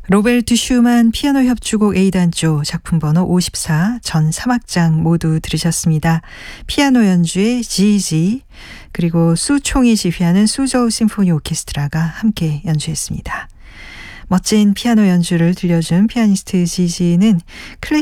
로베르트 슈만 피아노 협주곡 A단조 작품 번호 54 전 3악장 모두 들으셨습니다. 피아노 연주의 지지 그리고 수총이 지휘하는 수저우 심포니 오케스트라가 함께 연주했습니다. 멋진 피아노 연주를 들려준 피아니스트 지지는 클래식